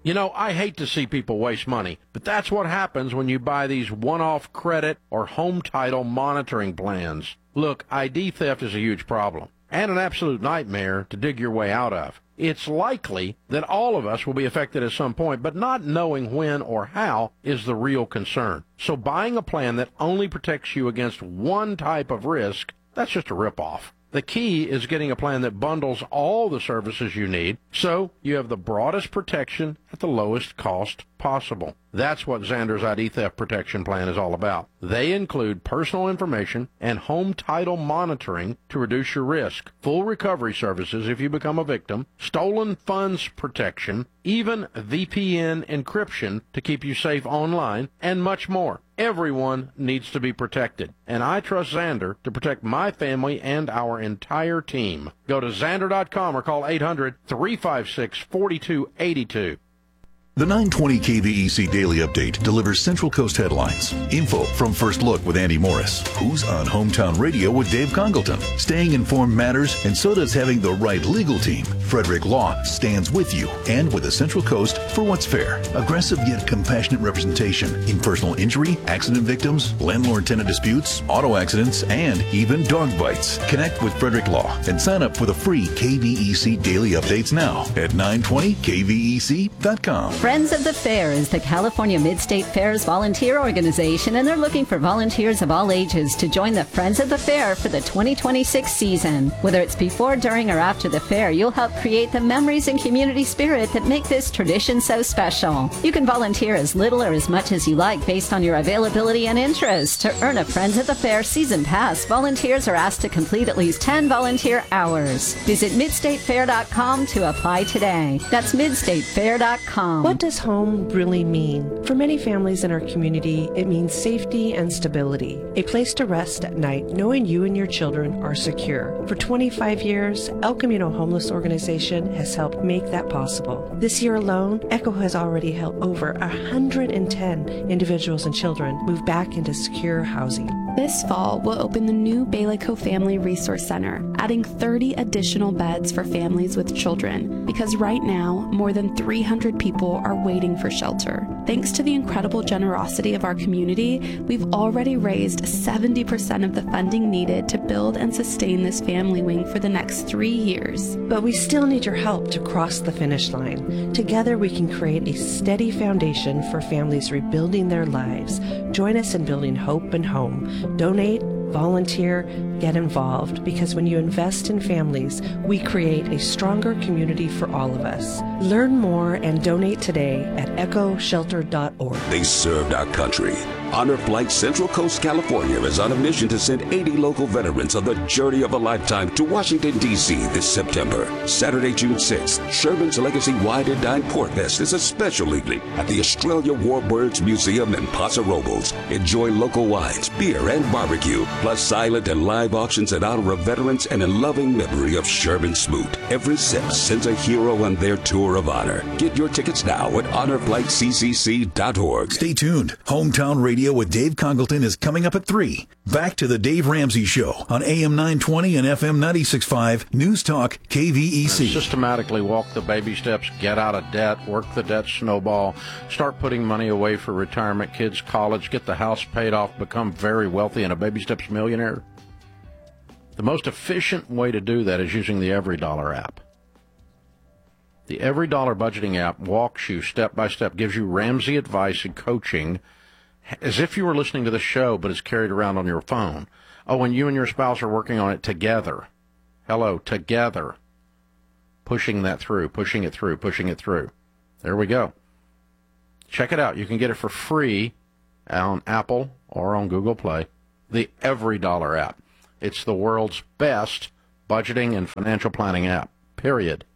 You know, I hate to see people waste money, but that's what happens when you buy these one-off credit or home title monitoring plans. Look, ID theft is a huge problem and an absolute nightmare to dig your way out of. It's likely that all of us will be affected at some point, but not knowing when or how is the real concern. So buying a plan that only protects you against one type of risk, that's just a ripoff. The key is getting a plan that bundles all the services you need so you have the broadest protection at the lowest cost possible. That's what Xander's ID Theft Protection Plan is all about. They include personal information and home title monitoring to reduce your risk, full recovery services if you become a victim, stolen funds protection, even VPN encryption to keep you safe online, and much more. Everyone needs to be protected, and I trust Xander to protect my family and our entire team. Go to Xander.com or call 800-356-4282. The 920 KVEC Daily Update delivers Central Coast headlines, info from First Look with Andy Morris, who's on Hometown Radio with Dave Congleton. Staying informed matters, and so does having the right legal team. Frederick Law stands with you and with the Central Coast for what's fair. Aggressive yet compassionate representation in personal injury, accident victims, landlord-tenant disputes, auto accidents, and even dog bites. Connect with Frederick Law and sign up for the free KVEC Daily Updates now at 920kvec.com. Friends of the Fair is the California Mid-State Fair's volunteer organization, and they're looking for volunteers of all ages to join the Friends of the Fair for the 2026 season. Whether it's before, during, or after the fair, you'll help create the memories and community spirit that make this tradition so special. You can volunteer as little or as much as you like based on your availability and interest. To earn a Friends of the Fair season pass, volunteers are asked to complete at least 10 volunteer hours. Visit midstatefair.com to apply today. That's midstatefair.com. What does home really mean? For many families in our community, it means safety and stability. A place to rest at night knowing you and your children are secure. For 25 years, El Camino Homeless Organization has helped make that possible. This year alone, ECHO has already helped over 110 individuals and children move back into secure housing. This fall, we'll open the new Balico Family Resource Center, adding 30 additional beds for families with children, because right now, more than 300 people are waiting for shelter. Thanks to the incredible generosity of our community, we've already raised 70% of the funding needed to build and sustain this family wing for the next 3 years. But we still need your help to cross the finish line. Together we can create a steady foundation for families rebuilding their lives. Join us in building hope and home. Donate, volunteer, get involved, because when you invest in families, we create a stronger community for all of us. Learn more and donate today at echoshelter.org. They served our country. Honor Flight Central Coast California is on a mission to send 80 local veterans on the journey of a lifetime to Washington, D.C. this September. Saturday, June 6th, Sherman's Legacy Wine and Dine Port Fest is a special evening at the Australia Warbirds Museum in Paso Robles. Enjoy local wines, beer, and barbecue, plus silent and live auctions in honor of veterans and in loving memory of Sherman Smoot. Every sip sends a hero on their tour of honor. Get your tickets now at honorflightccc.org. Stay tuned. Hometown Radio with Dave Congleton is coming up at 3. Back to the Dave Ramsey Show on AM 920 and FM 96.5 News Talk KVEC. Systematically walk the baby steps, get out of debt, work the debt snowball, start putting money away for retirement, kids' college, get the house paid off, become very wealthy and a baby steps millionaire. The most efficient way to do that is using the Every Dollar app. The Every Dollar budgeting app walks you step by step, gives you Ramsey advice and coaching as if you were listening to the show, but it's carried around on your phone. Oh, and you and your spouse are working on it together. Hello, together. Pushing it through. There we go. Check it out. You can get it for free on Apple or on Google Play. The Every Dollar app. It's the world's best budgeting and financial planning app, period.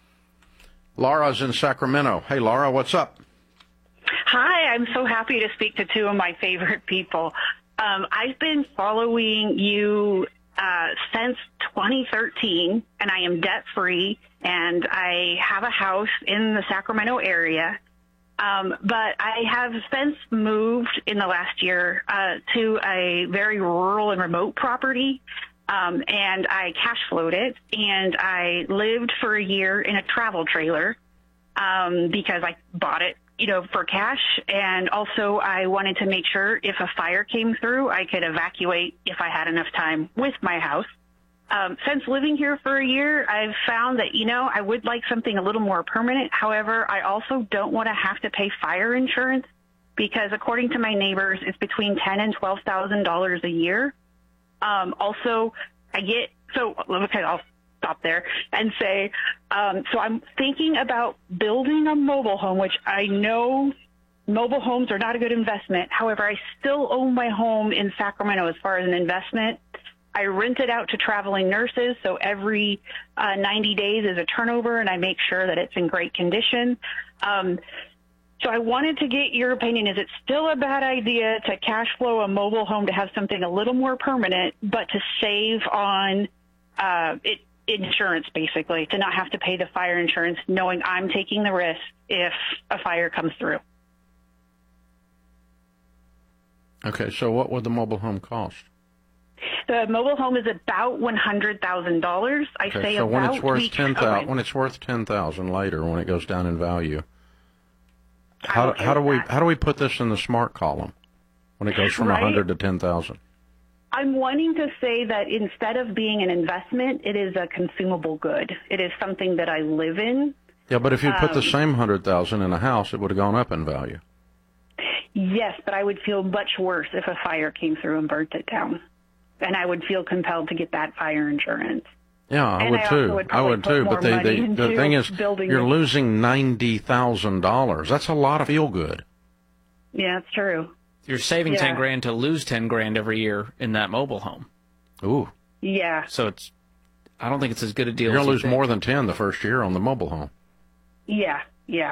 Laura's in Sacramento. Hey, Laura, what's up? Hi, I'm so happy to speak to two of my favorite people. I've been following you since 2013, and I am debt-free, and I have a house in the Sacramento area. But I have since moved in the last year to a very rural and remote property, and I cash flowed it, and I lived for a year in a travel trailer. because I bought it, for cash. And also I wanted to make sure if a fire came through, I could evacuate if I had enough time with my house. Since living here for a year, I've found that, I would like something a little more permanent. However, I also don't want to have to pay fire insurance because according to my neighbors, it's between $10,000 and $12,000 a year. Also, I'll stop there and say, so I'm thinking about building a mobile home, which I know mobile homes are not a good investment. However, I still own my home in Sacramento as far as an investment. I rent it out to traveling nurses, so every 90 days is a turnover, and I make sure that it's in great condition. So I wanted to get your opinion. Is it still a bad idea to cash flow a mobile home to have something a little more permanent, but to save on insurance, basically, to not have to pay the fire insurance, knowing I'm taking the risk if a fire comes through? Okay, so what would the mobile home cost? The mobile home is about $100,000. Okay, so when it's worth $10,000 later, when it goes down in value, how do we put this in the smart column when it goes from 100 to 10,000? I'm wanting to say that instead of being an investment, it is a consumable good. It is something that I live in. Yeah, but if you put the same 100,000 in a house, it would have gone up in value. Yes, but I would feel much worse if a fire came through and burnt it down. And I would feel compelled to get that fire insurance. Yeah, I would too. But the thing is, you're losing $90,000. That's a lot of feel good. Yeah, it's true. You're saving $10,000 to lose $10,000 every year in that mobile home. Ooh. Yeah. So I don't think it's as good a deal. You're going to lose more than 10 the first year on the mobile home. Yeah.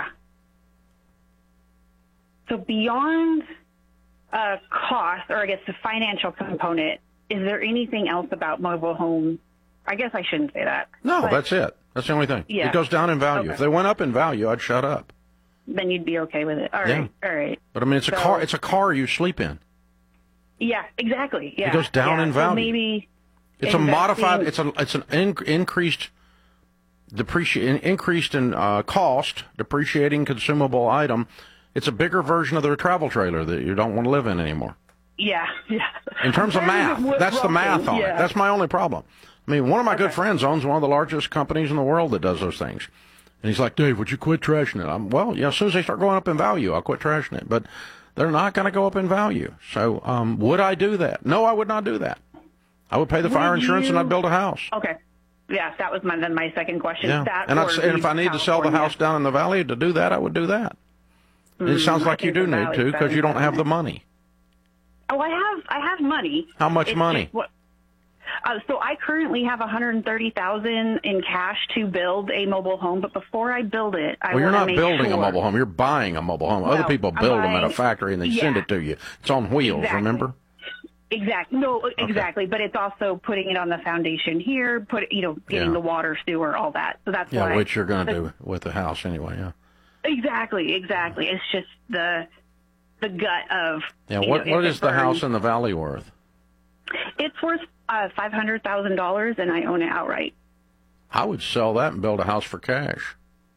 So beyond cost, or I guess the financial component, is there anything else about mobile home? I guess I shouldn't say that. No, that's it. That's the only thing. Yeah. It goes down in value. Okay. If they went up in value, I'd shut up. Then you'd be okay with it. All right. But I mean, it's a car. It's a car you sleep in. Yeah, exactly. Yeah. It goes down in value. So maybe it's a modified. It's an increased in cost, depreciating consumable item. It's a bigger version of the travel trailer that you don't want to live in anymore. Yeah. In terms of math, that's the math on it. That's my only problem. I mean, one of my good friends owns one of the largest companies in the world that does those things. And he's like, Dave, would you quit trashing it? As soon as they start going up in value, I'll quit trashing it. But they're not going to go up in value. So would I do that? No, I would not do that. I would pay the fire insurance and I'd build a house. Okay. Yeah, that was my second question. Yeah. And if I need to sell the house down in the valley to do that, I would do that. It sounds like you do need to because you don't have the money. Oh, I have money. How much money? So I currently have $130,000 in cash to build a mobile home, but before I build it, you're not building a mobile home. You're buying a mobile home. Other people build them at a factory and they send it to you. It's on wheels, remember? Exactly. No, exactly. But it's also putting it on the foundation here, getting the water, sewer, all that. So that's why. Which you're going to do with the house anyway. Yeah. Exactly. It's just the gut of. Yeah. What is the house in the valley worth? It's worth $500,000, and I own it outright. I would sell that and build a house for cash.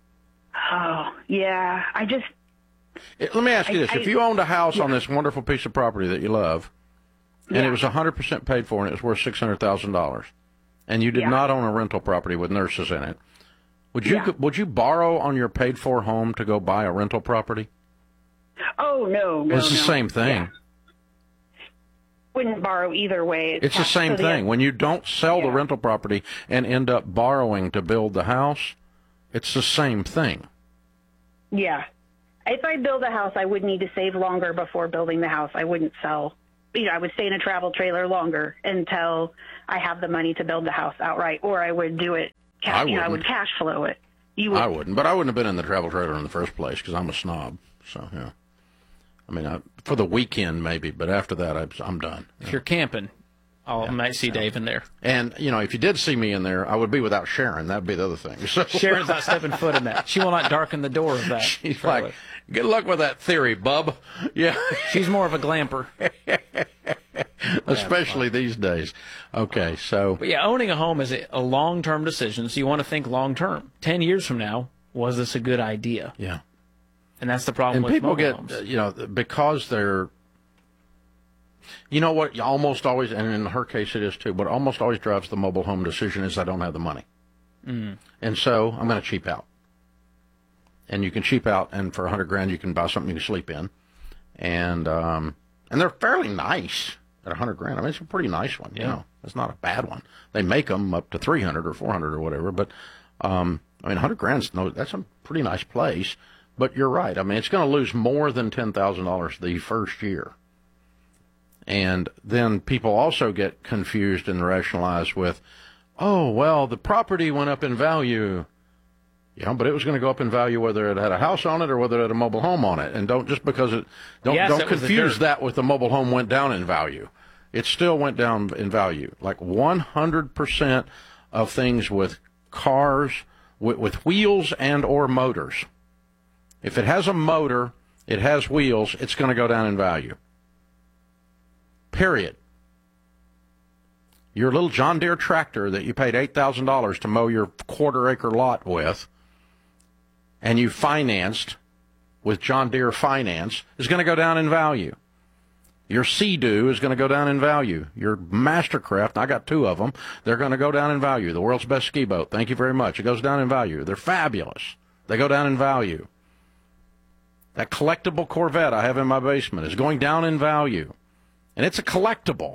Oh, yeah. Let me ask you this. If you owned a house on this wonderful piece of property that you love, and it was 100% paid for and it was worth $600,000, and you did not own a rental property with nurses in it, would you borrow on your paid-for home to go buy a rental property? Oh, no. It's the same thing. Yeah. Wouldn't borrow either way. It's the same thing. When you don't sell the rental property and end up borrowing to build the house, it's the same thing. Yeah. If I build a house, I would need to save longer before building the house. I wouldn't sell. I would stay in a travel trailer longer until I have the money to build the house outright, or I would do it. I would cash flow it. I wouldn't, but I wouldn't have been in the travel trailer in the first place because I'm a snob. So, yeah. I mean, for the weekend maybe, but after that, I'm done. If you're camping, I might see Dave in there. And, if you did see me in there, I would be without Sharon. That would be the other thing. So, Sharon's not stepping foot in that. She will not darken the door of that. She's like, good luck with that theory, bub. Yeah. She's more of a glamper. Especially these days. Okay, so. But owning a home is a long-term decision, so you want to think long-term. 10 years from now, was this a good idea? Yeah. And that's the problem And with people mobile get, homes. because they're, you know what, you almost always, and in her case it is too, but almost always drives the mobile home decision is I don't have the money. And so I'm going to cheap out. And you can cheap out, and for $100,000 you can buy something you can sleep in. And they're fairly nice at $100,000. I mean, it's a pretty nice one. Yeah. You know, it's not a bad one. They make them up to $300 or $400 or whatever. But I mean, $100,000, that's a pretty nice place. But you're right. I mean, it's going to lose more than $10,000 the first year. And then people also get confused and rationalize with, oh, well, the property went up in value. Yeah, but it was going to go up in value whether it had a house on it or whether it had a mobile home on it. And don't confuse that with the mobile home went down in value. It still went down in value. Like 100% of things with cars, with wheels and or motors. If it has a motor, it has wheels, it's going to go down in value. Period. Your little John Deere tractor that you paid $8,000 to mow your quarter-acre lot with, and you financed with John Deere Finance, is going to go down in value. Your Sea-Doo is going to go down in value. Your Mastercraft, I got 2 of them, they're going to go down in value. The world's best ski boat, thank you very much. It goes down in value. They're fabulous. They go down in value. That collectible Corvette I have in my basement is going down in value. And it's a collectible.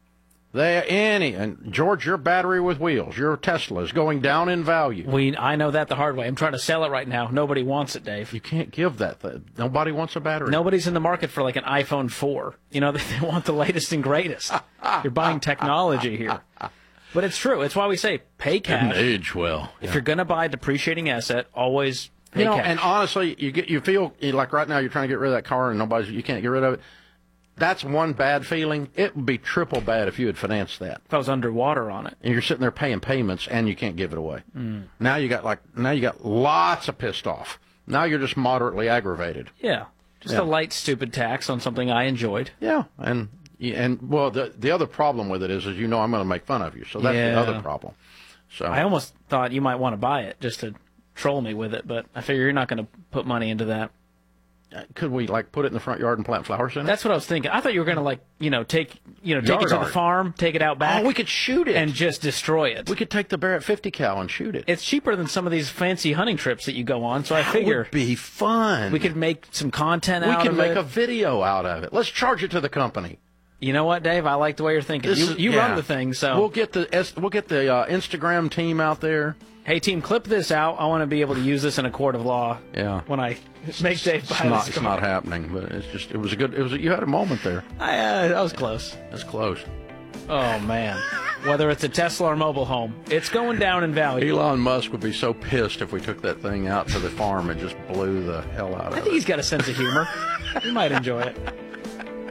And George, your battery with wheels, your Tesla is going down in value. I know that the hard way. I'm trying to sell it right now. Nobody wants it, Dave. You can't give that. Nobody wants a battery. Nobody's in the market for like an iPhone 4. You know, they want the latest and greatest. You're buying technology here. But it's true. It's why we say pay cash. Didn't age well. If you're going to buy a depreciating asset, always pay cash. And honestly, you feel like right now you're trying to get rid of that car and you can't get rid of it. That's one bad feeling. It would be triple bad if you had financed that. If I was underwater on it. And you're sitting there paying payments and you can't give it away. Now you got lots of pissed off. Now you're just moderately aggravated. Yeah. Just a light stupid tax on something I enjoyed. Yeah. And well, the other problem with it is I'm going to make fun of you. So that's the other problem. So I almost thought you might want to buy it just to troll me with it, but I figure you're not going to put money into that. Could we put it in the front yard and plant flowers in it? That's what I was thinking. I thought you were going to take it to the farm, take it out back. Oh, we could shoot it and just destroy it. We could take the Barrett 50 cal and shoot it. It's cheaper than some of these fancy hunting trips that you go on, so I figure it would be fun. We could make some content out of it. We could make a video out of it. Let's charge it to the company. You know what, Dave? I like the way you're thinking. You run the thing, so we'll get the Instagram team out there. Hey, team, clip this out. I want to be able to use this in a court of law. Yeah. When I make Dave buy this. It's not happening, but you had a moment there. I was close. That's close. Oh, man. Whether it's a Tesla or mobile home, it's going down in value. Elon Musk would be so pissed if we took that thing out to the farm and just blew the hell out of it. I think he's got a sense of humor. He might enjoy it.